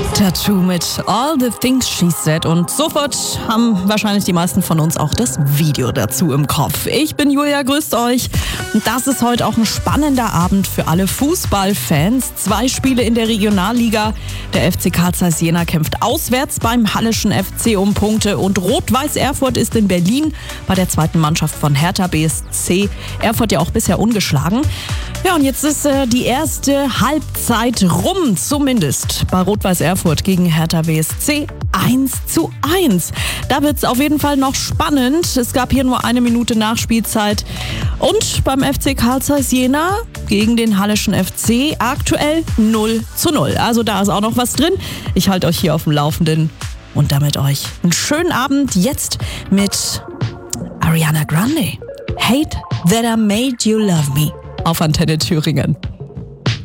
Tattoo mit All the Things She Said und sofort haben wahrscheinlich die meisten von uns auch das Video dazu im Kopf. Ich bin Julia, grüßt euch. Das ist heute auch ein spannender Abend für alle Fußballfans. 2 Spiele in der Regionalliga. Der FC Carl Zeiss Jena kämpft auswärts beim Hallischen FC um Punkte und Rot-Weiß Erfurt ist in Berlin bei der zweiten Mannschaft von Hertha BSC. Erfurt ja auch bisher ungeschlagen. Ja, und jetzt ist die erste Halbzeit rum, zumindest bei Rot-Weiß Erfurt gegen Hertha BSC 1:1. Da wird es auf jeden Fall noch spannend. Es gab hier nur 1 Minute Nachspielzeit. Und beim FC Carl Zeiss Jena gegen den Hallischen FC aktuell 0:0. Also da ist auch noch was drin. Ich halte euch hier auf dem Laufenden und damit euch einen schönen Abend jetzt mit Ariana Grande. Hate That I Made You Love Me auf Antenne Thüringen.